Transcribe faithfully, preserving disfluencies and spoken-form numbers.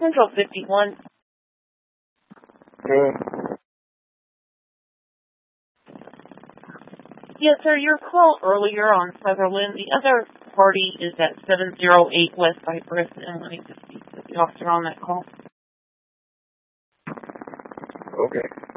Central fifty-one. Okay. Yes, sir, your call earlier on Sutherland. The other party is at seven oh eight West Cypress, and I need to speak to the officer on that call. Okay.